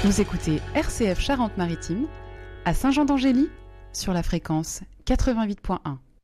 Vous écoutez RCF Charente-Maritime à Saint-Jean-d'Angély sur la fréquence 88.1.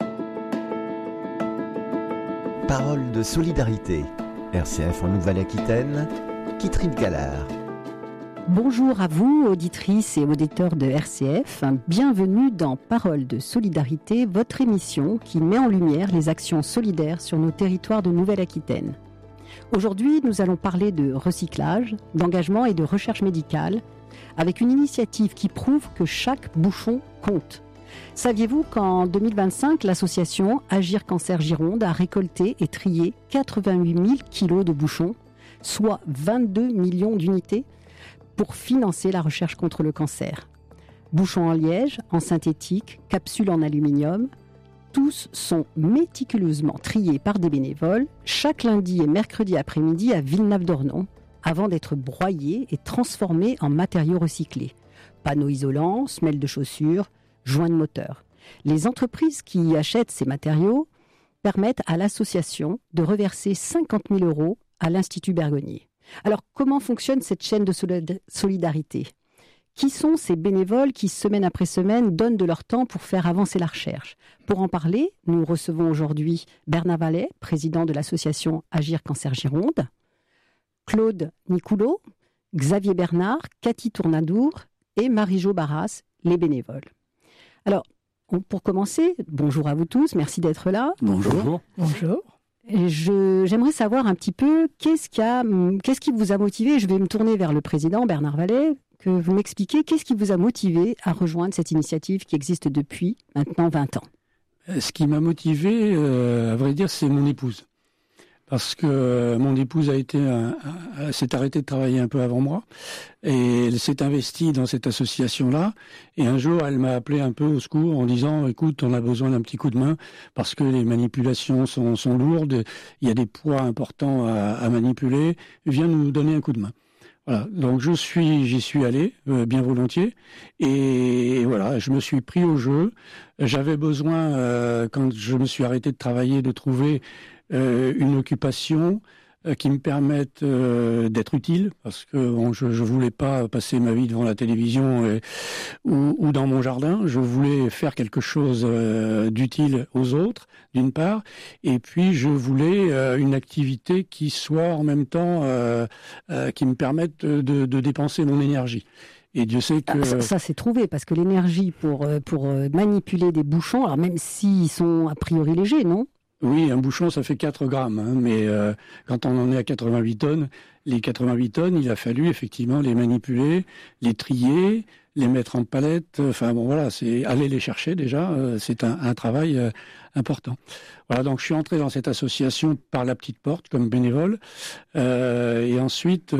Parole de solidarité. RCF en Nouvelle-Aquitaine, Kitrin Gallard. Bonjour à vous, auditrices et auditeurs de RCF. Bienvenue dans Parole de solidarité, votre émission qui met en lumière les actions solidaires sur nos territoires de Nouvelle-Aquitaine. Aujourd'hui, nous allons parler de recyclage, d'engagement et de recherche médicale, avec une initiative qui prouve que chaque bouchon compte. Saviez-vous qu'en 2025, l'association Agir Cancer Gironde a récolté et trié 88 000 kilos de bouchons, soit 22 millions d'unités, pour financer la recherche contre le cancer. Bouchons en liège, en synthétique, capsules en aluminium, tous sont méticuleusement triés par des bénévoles chaque lundi et mercredi après-midi à Villeneuve-d'Ornon, avant d'être broyés et transformés en matériaux recyclés. Panneaux isolants, semelles de chaussures, joints de moteur. Les entreprises qui achètent ces matériaux permettent à l'association de reverser 50 000 € à l'Institut Bergonié. Alors, comment fonctionne cette chaîne de solidarité ? Qui sont ces bénévoles qui, semaine après semaine, donnent de leur temps pour faire avancer la recherche ? Pour en parler, nous recevons aujourd'hui Bernard Vallet, président de l'association Agir Cancer Gironde, Claude Nicoulot, Xavier Bernard, Cathy Tournadour et Marie-Jo Barras, les bénévoles. Alors, pour commencer, bonjour à vous tous, merci d'être là. Bonjour. Bonjour. J'aimerais savoir un petit peu qu'est-ce qui vous a motivé. Je vais me tourner vers le président Bernard Vallet, que vous m'expliquiez qu'est-ce qui vous a motivé à rejoindre cette initiative qui existe depuis maintenant 20 ans. Ce qui m'a motivé, à vrai dire, c'est mon épouse. Parce que mon épouse s'est arrêtée de travailler un peu avant moi et elle s'est investie dans cette association-là. Et un jour, elle m'a appelé un peu au secours en disant « Écoute, on a besoin d'un petit coup de main parce que les manipulations sont lourdes, il y a des poids importants à manipuler, viens nous donner un coup de main ». Voilà, donc j'y suis allé bien volontiers et voilà, je me suis pris au jeu. J'avais besoin, quand je me suis arrêté de travailler, de trouver une occupation qui me permette d'être utile, parce que je voulais pas passer ma vie devant la télévision ou dans mon jardin. Je voulais faire quelque chose d'utile aux autres, d'une part, et puis je voulais une activité qui soit en même temps qui me permette de dépenser mon énergie. Et Dieu sait que... Ça c'est trouvé, parce que l'énergie pour manipuler des bouchons, alors même s'ils sont a priori légers, non ? Oui, un bouchon, ça fait 4 grammes, hein, mais quand on en est à 88 tonnes, les 88 tonnes, il a fallu effectivement les manipuler, les trier, les mettre en palette. Enfin bon, voilà, c'est aller les chercher déjà, c'est un travail important. Voilà, donc je suis entré dans cette association par la petite porte comme bénévole, et ensuite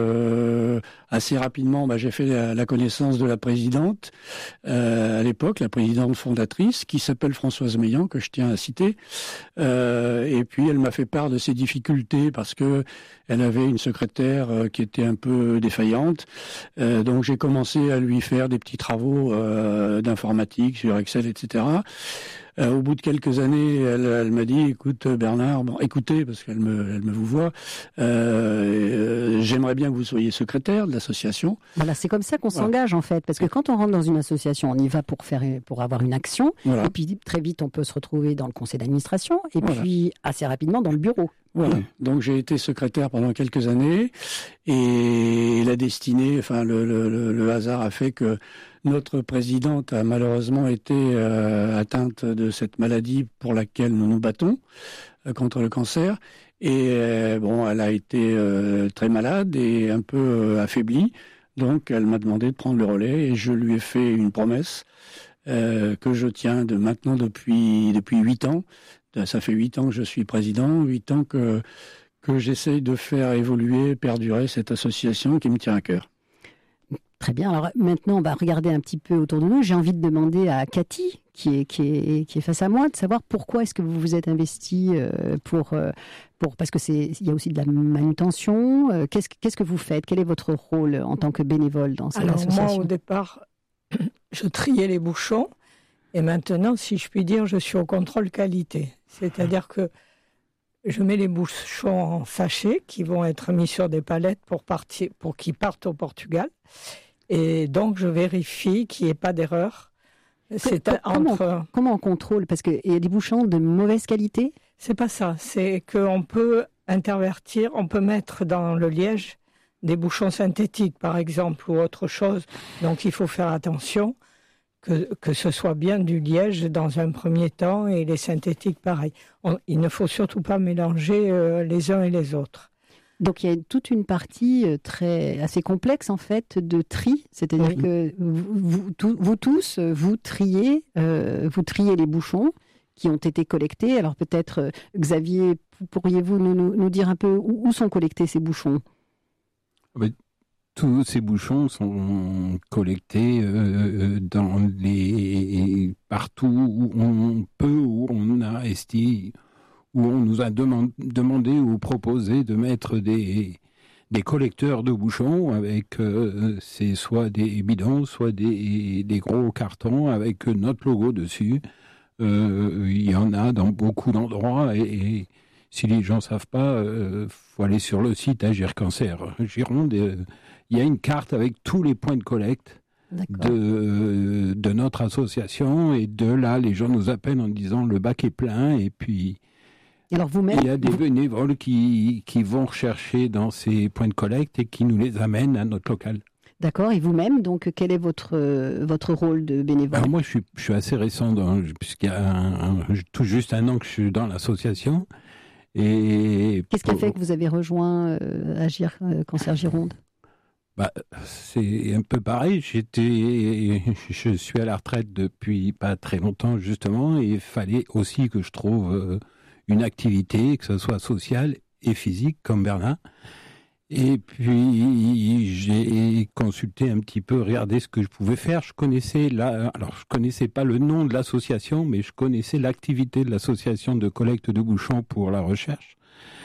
assez rapidement, j'ai fait la connaissance de la présidente à l'époque, la présidente fondatrice, qui s'appelle Françoise Meillan, que je tiens à citer, et puis elle m'a fait part de ses difficultés parce que elle avait une secrétaire qui était un peu défaillante, donc j'ai commencé à lui faire des petits travaux d'informatique sur Excel, etc. Au bout de quelques années, elle m'a dit, écoute Bernard, écoutez, parce qu'elle me vous voit, j'aimerais bien que vous soyez secrétaire de l'association. Voilà, c'est comme ça qu'on s'engage en fait, parce que quand on rentre dans une association, on y va pour avoir une action, et puis très vite on peut se retrouver dans le conseil d'administration, et puis assez rapidement dans le bureau. Voilà. Donc j'ai été secrétaire pendant quelques années, et la destinée, enfin le hasard a fait que notre présidente a malheureusement été atteinte de cette maladie pour laquelle nous nous battons contre le cancer. Et elle a été très malade et un peu affaiblie. Donc elle m'a demandé de prendre le relais et je lui ai fait une promesse que je tiens de maintenant depuis 8 ans. Ça fait 8 ans que je suis président, 8 ans que j'essaye de faire évoluer, perdurer cette association qui me tient à cœur. Très bien. Alors maintenant, on va regarder un petit peu autour de nous. J'ai envie de demander à Cathy, qui est face à moi, de savoir pourquoi est-ce que vous vous êtes investi parce que il y a aussi de la manutention. Qu'est-ce que vous faites ? Quel est votre rôle en tant que bénévole dans cette association ? Moi, au départ, je triais les bouchons. Et maintenant, si je puis dire, je suis au contrôle qualité. C'est-à-dire que je mets les bouchons en sachet qui vont être mis sur des palettes pour qu'ils partent au Portugal. Et donc, je vérifie qu'il n'y ait pas d'erreur. Comment on contrôle? Parce qu'il y a des bouchons de mauvaise qualité? C'est pas ça. C'est qu'on peut intervertir, on peut mettre dans le liège des bouchons synthétiques, par exemple, ou autre chose. Donc, il faut faire attention que ce soit bien du liège dans un premier temps et les synthétiques, pareil. Il ne faut surtout pas mélanger les uns et les autres. Donc il y a toute une partie assez complexe en fait de tri, c'est-à-dire que vous tous triez les bouchons qui ont été collectés. Alors peut-être Xavier, pourriez-vous nous dire un peu où sont collectés ces bouchons? Tous ces bouchons sont collectés partout où on peut, où on a estimé, où on nous a demandé ou proposé de mettre des collecteurs de bouchons avec c'est soit des bidons, soit des gros cartons avec notre logo dessus. Il y en a dans beaucoup d'endroits et si les gens ne savent pas, faut aller sur le site Agir Cancer Gironde. Il y a une carte avec tous les points de collecte de notre association et de là, les gens nous appellent en disant le bac est plein et puis alors vous-même, il y a des bénévoles qui vont rechercher dans ces points de collecte et qui nous les amènent à notre local. D'accord, et vous-même, donc quel est votre rôle de bénévole? Alors moi, je suis assez récent, puisqu'il y a tout juste un an que je suis dans l'association. Qu'est-ce qui a fait que vous avez rejoint Agir Cancer Gironde? C'est un peu pareil. Je suis à la retraite depuis pas très longtemps, justement, et il fallait aussi que je trouve une activité, que ce soit sociale et physique, comme Bernard. Et puis, j'ai consulté un petit peu, regardé ce que je pouvais faire. Je connaissais pas le nom de l'association, mais je connaissais l'activité de l'association de collecte de bouchons pour la recherche.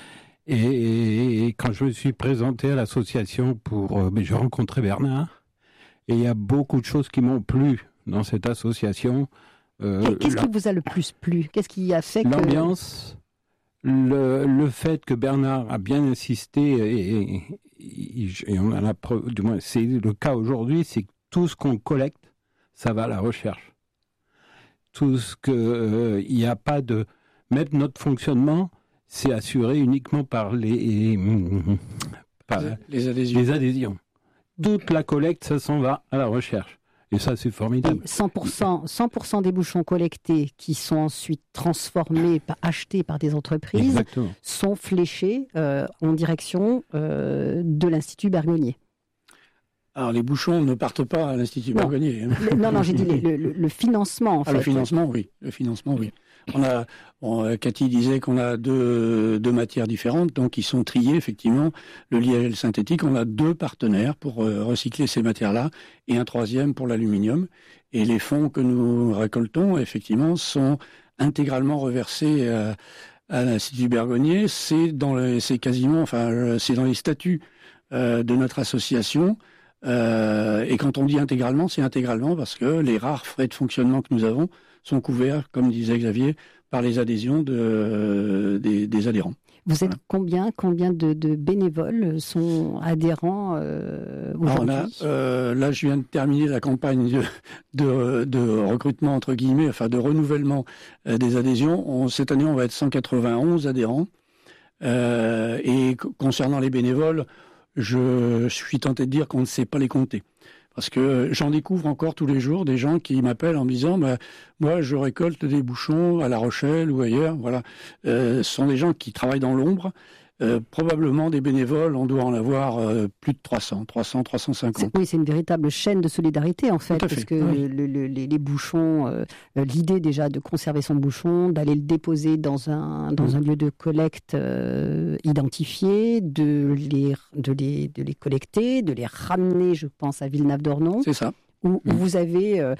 Et quand je me suis présenté à l'association j'ai rencontré Bernard. Et il y a beaucoup de choses qui m'ont plu dans cette association. Qu'est-ce qui vous a le plus plu? Qu'est-ce qui a fait l'ambiance, le fait que Bernard a bien insisté, et on a la preuve, du moins c'est le cas aujourd'hui, c'est que tout ce qu'on collecte, ça va à la recherche. Tout ce que il n'y a pas de... Même notre fonctionnement, c'est assuré uniquement par les adhésions. Toute la collecte, ça s'en va à la recherche. Et ça, c'est formidable. 100% des bouchons collectés qui sont ensuite transformés, achetés par des entreprises, exactement, sont fléchés en direction de l'Institut Bergonié. Alors, les bouchons ne partent pas à l'Institut Bergonié. Non, j'ai dit le financement, en fait. Le financement, oui. Cathy disait qu'on a deux matières différentes, donc ils sont triés, effectivement. Le liège et le synthétique, on a 2 partenaires pour recycler ces matières-là, et un 3e pour l'aluminium. Et les fonds que nous récoltons, effectivement, sont intégralement reversés à l'Institut Bergonié. C'est dans les statuts de notre association. Et quand on dit intégralement, c'est intégralement parce que les rares frais de fonctionnement que nous avons sont couverts, comme disait Xavier, par les adhésions des adhérents. Vous êtes combien de bénévoles sont adhérents aujourd'hui? Là, je viens de terminer la campagne de recrutement, entre guillemets, enfin de renouvellement des adhésions. Cette année, on va être 191 adhérents. Et concernant les bénévoles, je suis tenté de dire qu'on ne sait pas les compter. Parce que j'en découvre encore tous les jours des gens qui m'appellent en me disant moi je récolte des bouchons à La Rochelle ou ailleurs. Voilà, ce sont des gens qui travaillent dans l'ombre. Probablement des bénévoles, on doit en avoir plus de 350. Oui, c'est une véritable chaîne de solidarité en fait, parce que les bouchons, l'idée déjà de conserver son bouchon, d'aller le déposer dans un lieu de collecte identifié, de les collecter, de les ramener, je pense, à Villeneuve-d'Ornon. C'est ça. Où vous avez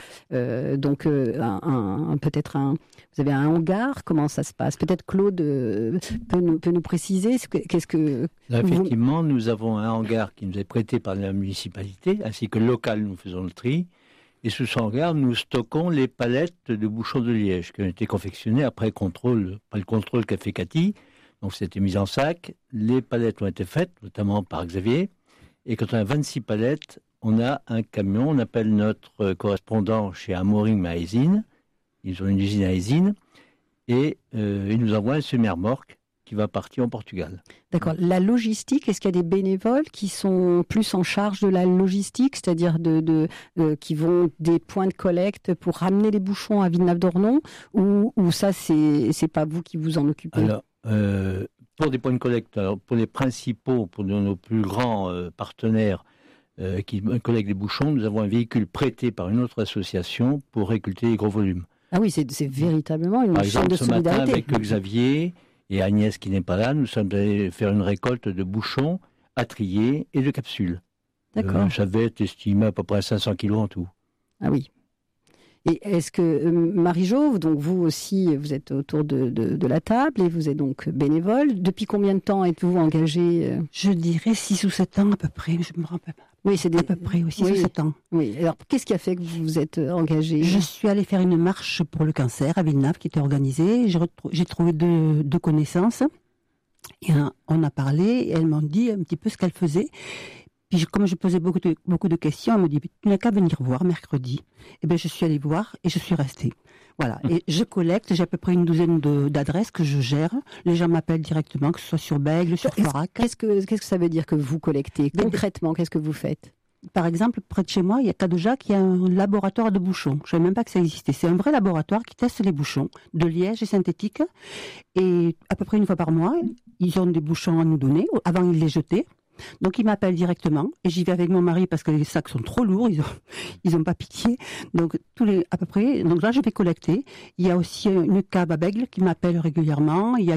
vous avez un hangar. Comment ça se passe? Peut-être Claude peut nous préciser Effectivement, nous avons un hangar qui nous est prêté par la municipalité, ainsi que local, nous faisons le tri. Et sous ce hangar, nous stockons les palettes de bouchons de liège qui ont été confectionnées après contrôle, pas le contrôle qu'a fait Cathy, Donc c'était mis en sac, les palettes ont été faites, notamment par Xavier, et quand on a 26 palettes, on a un camion, on appelle notre correspondant chez Amorim à Aizine, ils ont une usine à Aizine, et ils nous envoient un semi-remorque qui va partir en Portugal. D'accord. La logistique, est-ce qu'il y a des bénévoles qui sont plus en charge de la logistique, c'est-à-dire qui vont des points de collecte pour ramener les bouchons à Villeneuve-d'Ornon, ou ça, c'est pas vous qui vous en occupez? Alors, pour des points de collecte, pour les principaux, pour nos plus grands partenaires qui collectent des bouchons, nous avons un véhicule prêté par une autre association pour récolter les gros volumes. Ah oui, c'est véritablement une Par chaîne exemple, de ce solidarité. matin, avec Xavier et Agnès qui n'est pas là, nous sommes allés faire une récolte de bouchons à trier et de capsules. D'accord. Ça va être estimé à peu près à 500 kilos en tout. Ah oui. Et est-ce que, Marie-Jo, donc vous aussi, vous êtes autour de la table et vous êtes donc bénévole. Depuis combien de temps êtes-vous engagé? Je dirais 6 ou 7 ans à peu près, je me rappelle pas. Oui, c'est à peu près, 6 ou 7 ans. Oui. Alors, qu'est-ce qui a fait que vous vous êtes engagé? Je suis allée faire une marche pour le cancer à Villeneuve qui était organisée. J'ai trouvé deux connaissances. Et on a parlé et elles m'ont dit un petit peu ce qu'elles faisaient. Puis comme je posais beaucoup de questions, elle me dit « Tu n'as qu'à venir voir mercredi ». Et bien je suis allée voir et je suis restée. Voilà. Et je collecte, j'ai à peu près une douzaine d'adresses que je gère. Les gens m'appellent directement, que ce soit sur Bègle, sur Florac. Qu'est-ce que ça veut dire que vous collectez? Concrètement, qu'est-ce que vous faites? Par exemple, près de chez moi, il y a Cadejac, il y a un laboratoire de bouchons. Je ne savais même pas que ça existait. C'est un vrai laboratoire qui teste les bouchons de liège et synthétique. Et à peu près une fois par mois, ils ont des bouchons à nous donner. Avant, ils les jetaient. Donc ils m'appellent directement et j'y vais avec mon mari parce que les sacs sont trop lourds, ils ont pas pitié. Donc à peu près. Donc là je vais collecter. Il y a aussi une cave à Bègle qui m'appelle régulièrement. Il y a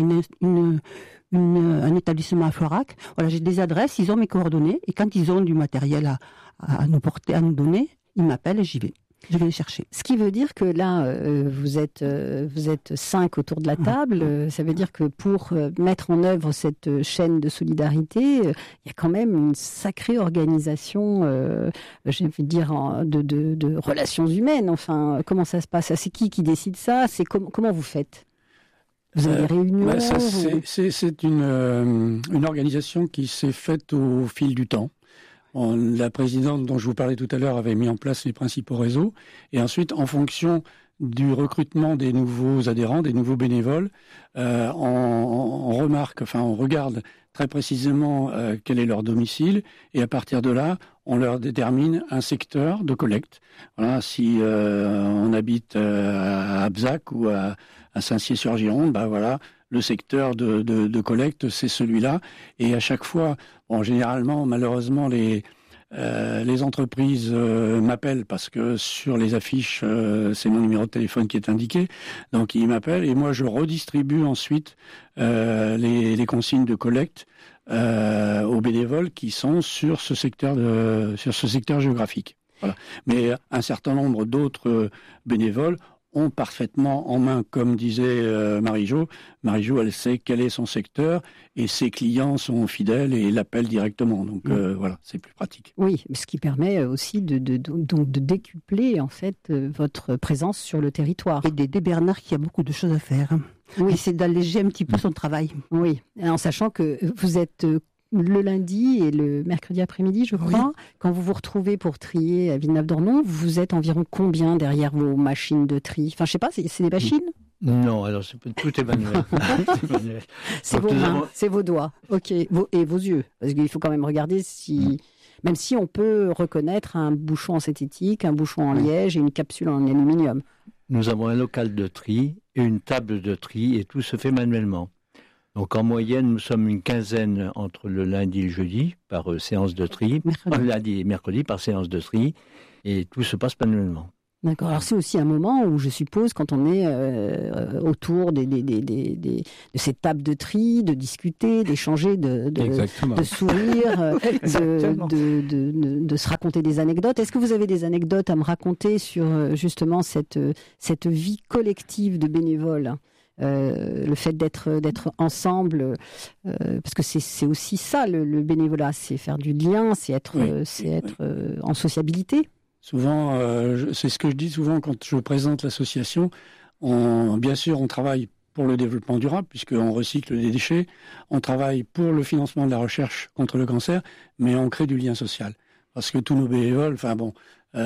un établissement à Florac. Voilà, j'ai des adresses, ils ont mes coordonnées et quand ils ont du matériel à nous porter, à nous donner, ils m'appellent et j'y vais. Je vais les chercher. Ce qui veut dire que là, vous êtes 5 autour de la table. Ça veut dire que pour mettre en œuvre cette chaîne de solidarité, il y a quand même une sacrée organisation, je vais dire, de relations humaines. Enfin, comment ça se passe? C'est qui décide ça? C'est comment vous faites? Vous avez des réunions? C'est une organisation qui s'est faite au fil du temps. La présidente dont je vous parlais tout à l'heure avait mis en place les principaux réseaux. Et ensuite, en fonction du recrutement des nouveaux adhérents, des nouveaux bénévoles, on regarde très précisément quel est leur domicile. Et à partir de là, on leur détermine un secteur de collecte. Voilà, si on habite à Abzac ou à Saint-Cyr-sur-Gironde, voilà, le secteur de collecte, c'est celui-là. Et à chaque fois, généralement, malheureusement, les entreprises m'appellent parce que sur les affiches, c'est mon numéro de téléphone qui est indiqué. Donc, ils m'appellent et moi, je redistribue ensuite les consignes de collecte aux bénévoles qui sont sur ce secteur géographique. Voilà. Mais un certain nombre d'autres bénévoles ont parfaitement en main, comme disait Marie-Jo. Marie-Jo, elle sait quel est son secteur et ses clients sont fidèles et l'appellent directement. Donc voilà, c'est plus pratique. Oui, ce qui permet aussi de décupler en fait votre présence sur le territoire. Et d'aider Bernard qui a beaucoup de choses à faire. Oui, c'est d'alléger un petit peu son travail. Oui, en sachant que vous êtes le lundi et le mercredi après-midi, je crois, oui. Quand vous vous retrouvez pour trier à Villeneuve-d'Ornon, vous êtes environ combien derrière vos machines de tri? Enfin, je sais pas, c'est des machines? Non, alors tout est manuel. C'est vos mains, c'est vos doigts, ok, et vos yeux, parce qu'il faut quand même regarder si... Même si on peut reconnaître un bouchon en synthétique, un bouchon en liège et une capsule en aluminium. Nous avons un local de tri et une table de tri et tout se fait manuellement. Donc en moyenne, nous sommes une quinzaine entre le lundi et le jeudi par séance de tri, lundi et mercredi par séance de tri, et tout se passe manuellement. D'accord. Alors c'est aussi un moment où je suppose quand on est autour de ces tables de tri, de discuter, d'échanger, de sourire, de se raconter des anecdotes. Est-ce que vous avez des anecdotes à me raconter sur justement cette vie collective de bénévoles? Le fait d'être ensemble, parce que c'est aussi ça le bénévolat, c'est faire du lien, c'est être en sociabilité. Souvent, c'est ce que je dis souvent quand je présente l'association. Bien sûr, on travaille pour le développement durable, puisqu'on recycle des déchets, on travaille pour le financement de la recherche contre le cancer, mais on crée du lien social. Parce que tous nos bénévoles, Alors,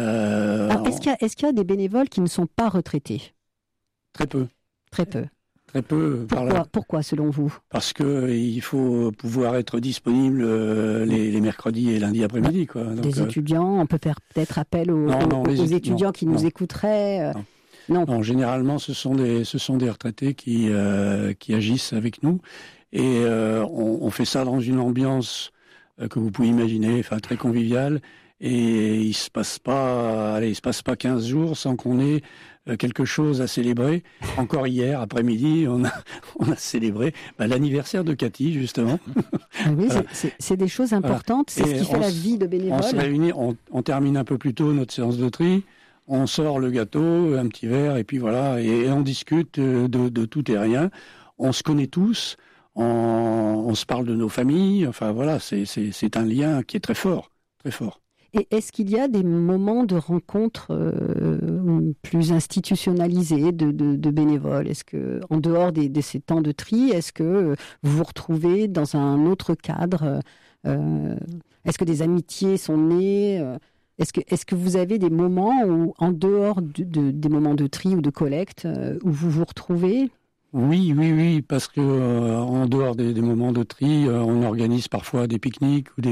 est-ce qu'il y a des bénévoles qui ne sont pas retraités ? Très peu. Très peu. Très peu. Pourquoi, selon vous ? Parce qu'il faut pouvoir être disponible les mercredis et lundis après-midi. Donc, des étudiants, on peut faire peut-être appel aux étudiants qui nous écouteraient. Non, généralement, ce sont des retraités qui agissent avec nous. Et on fait ça dans une ambiance que vous pouvez imaginer, très conviviale. Et il se passe pas 15 jours sans qu'on ait quelque chose à célébrer. Encore hier après-midi, on a célébré l'anniversaire de Cathy, justement. Oui, c'est des choses importantes. C'est ce qui fait la vie de bénévole. On se réunit, on termine un peu plus tôt notre séance de tri. On sort le gâteau, un petit verre, et puis voilà, et on discute de tout et rien. On se connaît tous, on se parle de nos familles. Enfin voilà, c'est un lien qui est très fort, très fort. Et est-ce qu'il y a des moments de rencontre plus institutionnalisés de bénévoles ? Est-ce que, en dehors de ces temps de tri, est-ce que vous vous retrouvez dans un autre cadre ? Est-ce que des amitiés sont nées ? Est-ce que vous avez des moments où, en dehors des moments de tri ou de collecte, où vous vous retrouvez ? Oui, parce que en dehors des moments de tri, on organise parfois des pique-niques ou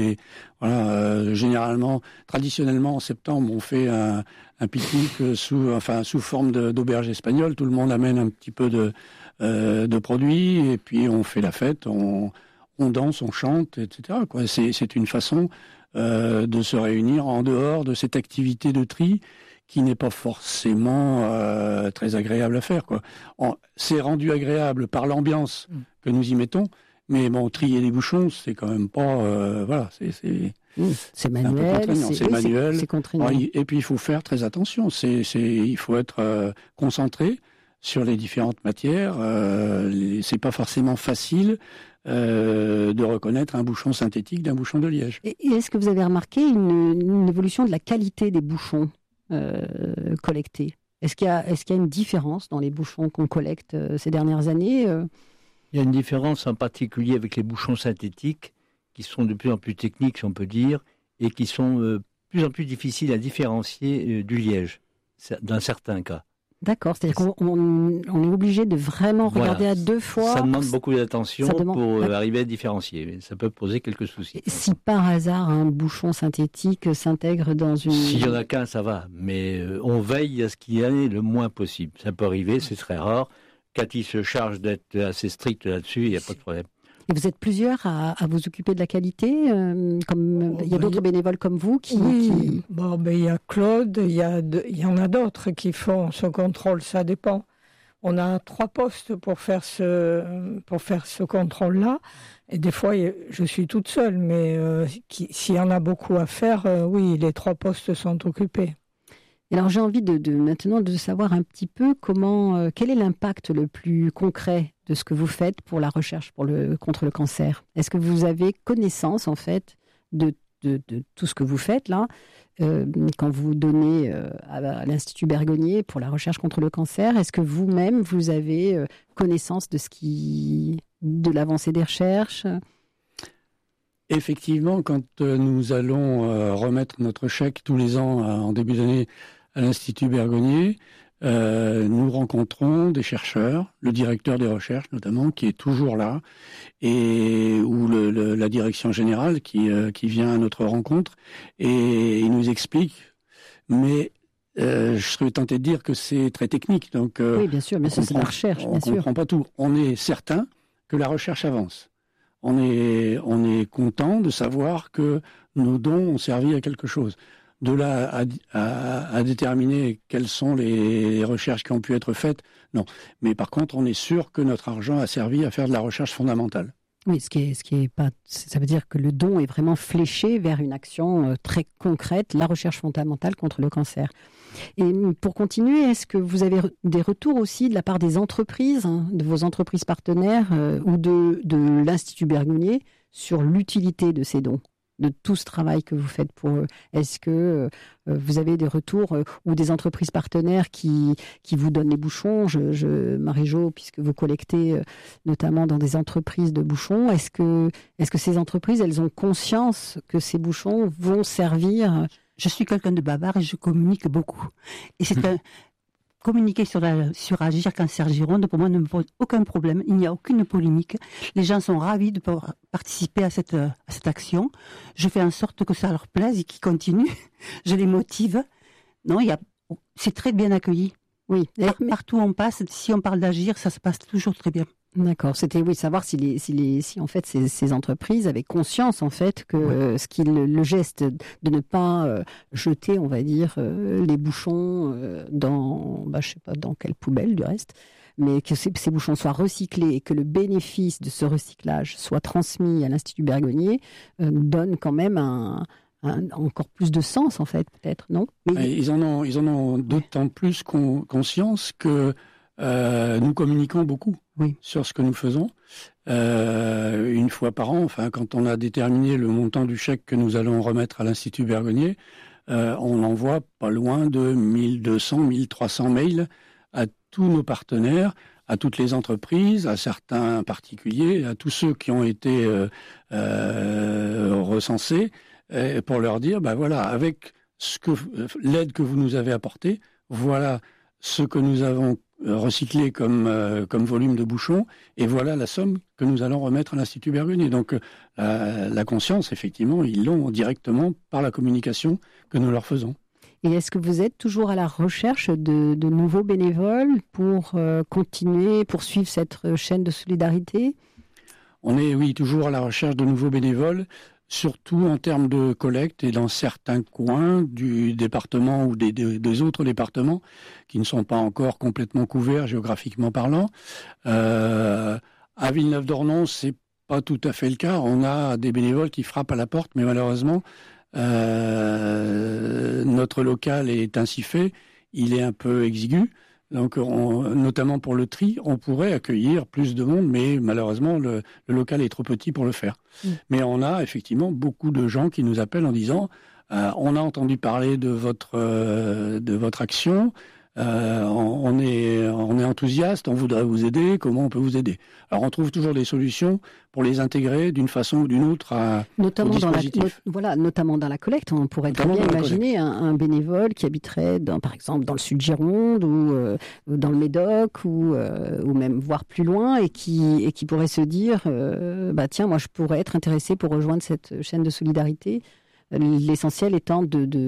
traditionnellement en septembre, on fait un pique-nique sous forme d'auberge espagnole. Tout le monde amène un petit peu de produits et puis on fait la fête, on danse, on chante, etc. C'est une façon de se réunir en dehors de cette activité de tri qui n'est pas forcément très agréable à faire. C'est rendu agréable par l'ambiance que nous y mettons, mais trier les bouchons, c'est quand même pas... c'est manuel, c'est manuel. C'est contraignant. Et puis il faut faire très attention, il faut être concentré sur les différentes matières. C'est pas forcément facile de reconnaître un bouchon synthétique d'un bouchon de liège. Et est-ce que vous avez remarqué une évolution de la qualité des bouchons collectés ? Est-ce qu'il y a une différence dans les bouchons qu'on collecte ces dernières années ? Il y a une différence en particulier avec les bouchons synthétiques qui sont de plus en plus techniques, si on peut dire, et qui sont de plus en plus difficiles à différencier du liège, dans certains cas. D'accord, c'est-à-dire qu'on est obligé de vraiment regarder à deux fois. Ça demande beaucoup d'attention pour arriver à différencier. Ça peut poser quelques soucis. Si par hasard un bouchon synthétique s'intègre dans une... S'il n'y en a qu'un, ça va. Mais on veille à ce qu'il y en ait le moins possible. Ça peut arriver, c'est très rare. Cathy se charge d'être assez stricte là-dessus, il n'y a pas de problème. Et vous êtes plusieurs à vous occuper de la qualité il y a d'autres bénévoles comme vous qui... Oui, il y a Claude, il y en a d'autres qui font ce contrôle, ça dépend. On a 3 postes pour faire ce contrôle-là. Et des fois, je suis toute seule, mais s'il y en a beaucoup à faire, oui, les 3 postes sont occupés. Alors j'ai envie maintenant de savoir un petit peu quel est l'impact le plus concret de ce que vous faites pour la recherche contre le cancer. Est-ce que vous avez connaissance en fait de tout ce que vous faites là quand vous donnez à l'Institut Bergonié pour la recherche contre le cancer? Est-ce que vous-même vous avez connaissance de l'avancée des recherches? Effectivement, quand nous allons remettre notre chèque tous les ans en début d'année à l'Institut Bergonié, nous rencontrons des chercheurs, le directeur des recherches notamment, qui est toujours là, ou la direction générale qui vient à notre rencontre, et il nous explique, mais je serais tenté de dire que c'est très technique. Donc, oui, bien sûr, c'est la recherche, bien sûr. On ne comprend pas tout. On est certain que la recherche avance. On est content de savoir que nos dons ont servi à quelque chose. De là à déterminer quelles sont les recherches qui ont pu être faites, non. Mais par contre, on est sûr que notre argent a servi à faire de la recherche fondamentale. Oui, ce qui est pas, ça veut dire que le don est vraiment fléché vers une action très concrète, la recherche fondamentale contre le cancer. Et pour continuer, est-ce que vous avez des retours aussi de la part des entreprises, de vos entreprises partenaires ou de l'Institut Bergonié sur l'utilité de ces dons? de tout ce travail que vous faites pour eux? Est-ce que vous avez des retours ou des entreprises partenaires qui vous donnent les bouchons? Marie-Jo, puisque vous collectez notamment dans des entreprises de bouchons, est-ce que ces entreprises, elles ont conscience que ces bouchons vont servir? Je suis quelqu'un de bavard et je communique beaucoup. Et c'est communiquer sur Agir Cancer Gironde, pour moi, ne me pose aucun problème. Il n'y a aucune polémique. Les gens sont ravis de pouvoir participer à cette action. Je fais en sorte que ça leur plaise et qu'ils continuent. Je les motive. Non, c'est très bien accueilli. Oui. Partout où on passe, si on parle d'Agir, ça se passe toujours très bien. D'accord. C'était savoir si en fait ces entreprises avaient conscience en fait que le geste de ne pas jeter, on va dire, les bouchons dans, je sais pas dans quelle poubelle du reste, mais que ces bouchons soient recyclés et que le bénéfice de ce recyclage soit transmis à l'Institut Bergonié donne quand même encore plus de sens en fait, peut-être, non? Mais ils en ont d'autant plus conscience que nous communiquons beaucoup sur ce que nous faisons. Une fois par an, quand on a déterminé le montant du chèque que nous allons remettre à l'Institut Bergonié, on envoie pas loin de 1200, 1300 mails à tous nos partenaires, à toutes les entreprises, à certains particuliers, à tous ceux qui ont été recensés, pour leur dire, voilà, avec l'aide que vous nous avez apportée, voilà ce que nous avons recyclé comme volume de bouchons, et voilà la somme que nous allons remettre à l'Institut Bergonié. Donc la conscience, effectivement, ils l'ont directement par la communication que nous leur faisons. Et est-ce que vous êtes toujours à la recherche de nouveaux bénévoles pour poursuivre cette chaîne de solidarité? On est, toujours à la recherche de nouveaux bénévoles, surtout en termes de collecte et dans certains coins du département ou des autres départements qui ne sont pas encore complètement couverts géographiquement parlant. À Villeneuve-d'Ornon, c'est pas tout à fait le cas. On a des bénévoles qui frappent à la porte, mais malheureusement, notre local est ainsi fait, il est un peu exigu. Donc, notamment pour le tri, on pourrait accueillir plus de monde, mais malheureusement, le local est trop petit pour le faire. Mais on a effectivement beaucoup de gens qui nous appellent en disant on a entendu parler de votre action, on est enthousiaste, on voudrait vous aider, comment on peut vous aider? Alors, on trouve toujours des solutions pour les intégrer d'une façon ou d'une autre notamment dans la collecte. On pourrait très bien imaginer un bénévole qui habiterait par exemple dans le sud Gironde ou dans le Médoc ou même voire plus loin et qui pourrait se dire tiens, moi je pourrais être intéressé pour rejoindre cette chaîne de solidarité. L'essentiel étant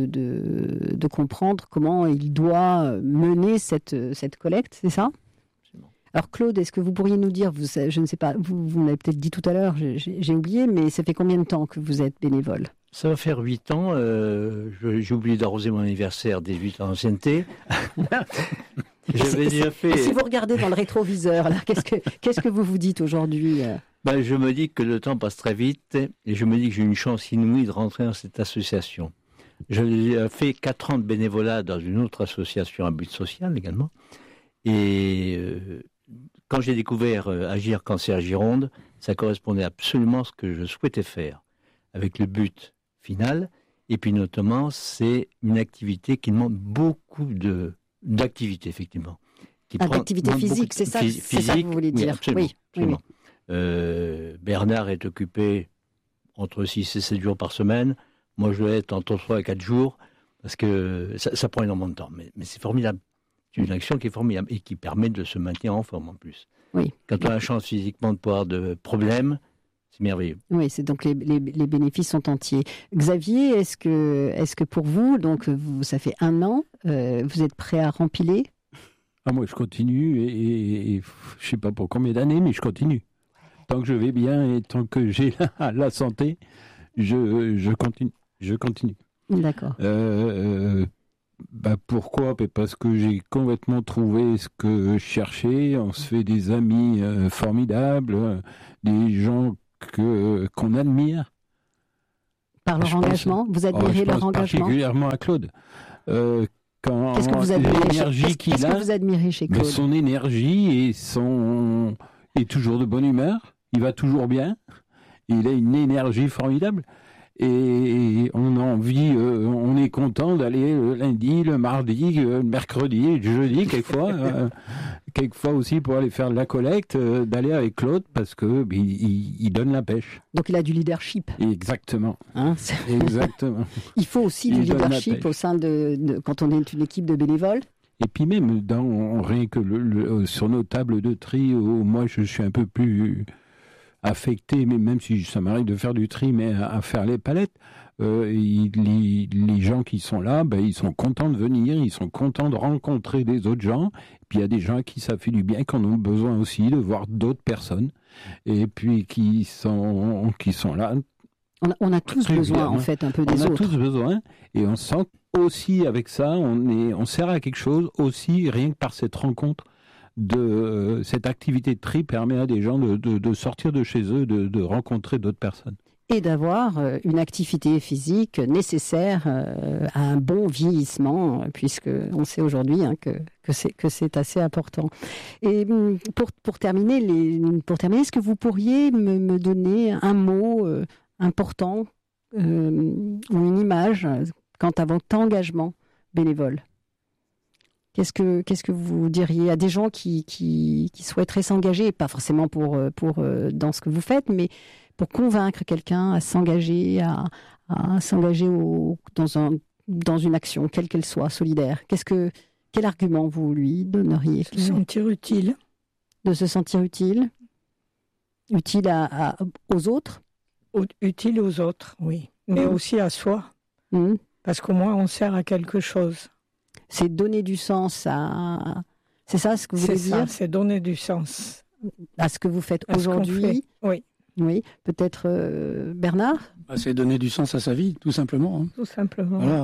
de comprendre comment il doit mener cette collecte, c'est ça? Alors Claude, est-ce que vous pourriez nous dire, je ne sais pas, vous m'avez peut-être dit tout à l'heure, j'ai oublié, mais ça fait combien de temps que vous êtes bénévole? Ça va faire 8 ans, j'ai oublié d'arroser mon anniversaire, 18 ans d'ancienneté. J'avais déjà fait... Si vous regardez dans le rétroviseur, là, qu'est-ce que vous vous dites aujourd'hui? Je me dis que le temps passe très vite et je me dis que j'ai une chance inouïe de rentrer dans cette association. J'ai fait 4 ans de bénévolat dans une autre association à but social également. Et quand j'ai découvert Agir Cancer Gironde, ça correspondait absolument à ce que je souhaitais faire, avec le but final. Et puis notamment, c'est une activité qui demande beaucoup d'activité, effectivement. D'activité physique, c'est ça que vous voulez dire? Oui, absolument. Bernard est occupé entre 6 et 7 jours par semaine. Moi, je dois être entre 3 et 4 jours, parce que ça prend énormément de temps. Mais c'est formidable. C'est une action qui est formidable et qui permet de se maintenir en forme en plus. Oui. Quand on a la chance physiquement de pas avoir de problème, c'est merveilleux. Oui, c'est donc les bénéfices sont entiers. Xavier, est-ce que pour vous, donc ça fait 1 an, vous êtes prêt à rempiler? Moi, je continue et je ne sais pas pour combien d'années, mais je continue. Tant que je vais bien et tant que j'ai la santé, je continue. D'accord. Pourquoi? Parce que j'ai complètement trouvé ce que je cherchais. On se fait des amis formidables, des gens qu'on admire. Par leur engagement? Vous admirez leur engagement? Particulièrement à Claude. Qu'est-ce que vous admirez chez Claude? Son énergie est toujours de bonne humeur. Il va toujours bien. Il a une énergie formidable. Et on a envie, on est content d'aller le lundi, le mardi, le mercredi, le jeudi, quelquefois aussi pour aller faire de la collecte, d'aller avec Claude parce que il donne la pêche. Donc il a du leadership. Exactement. Hein, exactement. Il faut aussi du leadership au sein de quand on est une équipe de bénévoles. Et puis même rien que sur nos tables de tri, moi je suis un peu plus affecté, mais même si ça m'arrive de faire du tri, mais à faire les palettes, les gens qui sont là, ils sont contents de venir, ils sont contents de rencontrer des autres gens. Et puis il y a des gens qui ça fait du bien, qui en ont besoin aussi de voir d'autres personnes, et puis qui sont là. On a tous besoin, en fait, un peu des autres. On a tous besoin, et on sent aussi avec ça, on sert à quelque chose aussi, rien que par cette rencontre. Cette activité de tri permet à des gens de sortir de chez eux, de rencontrer d'autres personnes. Et d'avoir une activité physique nécessaire à un bon vieillissement, puisque on sait aujourd'hui que c'est assez important. Et pour terminer, est-ce que vous pourriez me donner un mot important ou une image quant à votre engagement bénévole ? Qu'est-ce que vous diriez à des gens qui souhaiteraient s'engager, pas forcément pour dans ce que vous faites, mais pour convaincre quelqu'un à s'engager, à s'engager dans une action, quelle qu'elle soit, solidaire. Quel argument vous lui donneriez ? Se sentir utile. De se sentir utile ? Utile aux autres ? Utile aux autres, oui. Mais aussi à soi. Parce qu'au moins, on sert à quelque chose. C'est donner du sens à... C'est ça ce que vous voulez dire ? C'est donner du sens. À ce que vous faites aujourd'hui ? Oui. Oui, peut-être Bernard ? C'est donner du sens à sa vie, tout simplement. Tout simplement. Voilà,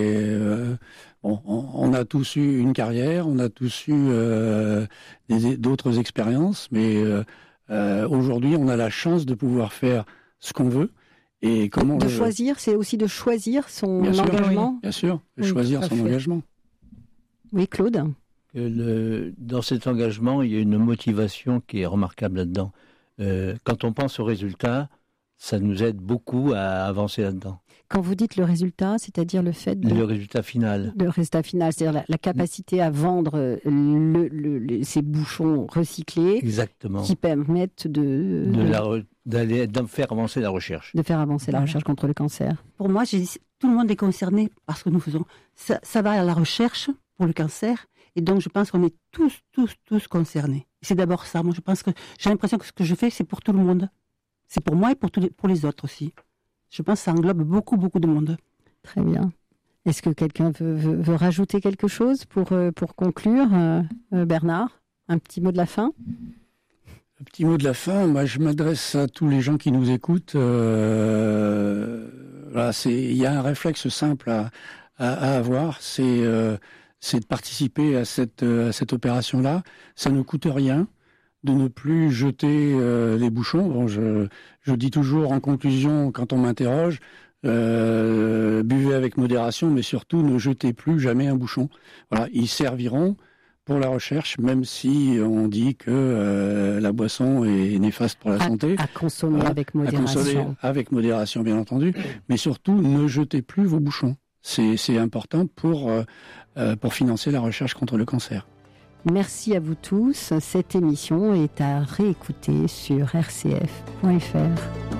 on a tous eu une carrière, on a tous eu d'autres expériences, mais aujourd'hui, on a la chance de pouvoir faire ce qu'on veut. Et comment choisir, c'est aussi de choisir son engagement. Bien sûr, choisir son engagement. Oui, Claude. Dans cet engagement, il y a une motivation qui est remarquable là-dedans. Quand on pense au résultat, ça nous aide beaucoup à avancer là-dedans. Quand vous dites le résultat, c'est-à-dire le fait de... Le résultat final. Le résultat final, c'est-à-dire la capacité à vendre ces bouchons recyclés. Exactement. Qui permettent de faire avancer la recherche. De faire avancer la recherche contre le cancer. Pour moi, tout le monde est concerné par ce que nous faisons. Ça va à la recherche pour le cancer. Et donc, je pense qu'on est tous concernés. C'est d'abord ça. Moi, je pense que j'ai l'impression que ce que je fais, c'est pour tout le monde. C'est pour moi et pour les autres aussi. Je pense que ça englobe beaucoup de monde. Très bien. Est-ce que quelqu'un veut rajouter quelque chose pour conclure Bernard, un petit mot de la fin ? Un petit mot de la fin, moi, je m'adresse à tous les gens qui nous écoutent. Il y a un réflexe simple à avoir, c'est de participer à cette opération-là. Ça ne coûte rien de ne plus jeter les bouchons. Bon, je dis toujours en conclusion, quand on m'interroge, buvez avec modération, mais surtout ne jetez plus jamais un bouchon. Voilà, ils serviront pour la recherche, même si on dit que la boisson est néfaste pour la santé. À consommer avec modération. À consommer avec modération, bien entendu. Mais surtout, ne jetez plus vos bouchons. C'est important pour financer la recherche contre le cancer. Merci à vous tous. Cette émission est à réécouter sur rcf.fr.